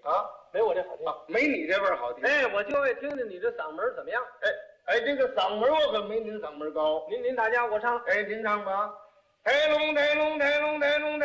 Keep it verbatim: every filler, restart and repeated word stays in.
啊， 没我这好听。 啊，没你这味儿好听。 哎，我就爱听听你这嗓门怎么样？ 哎哎，这个嗓门我可没您嗓门高。 您您大家我唱。 哎，您唱吧。抬龙抬龙抬龙抬龙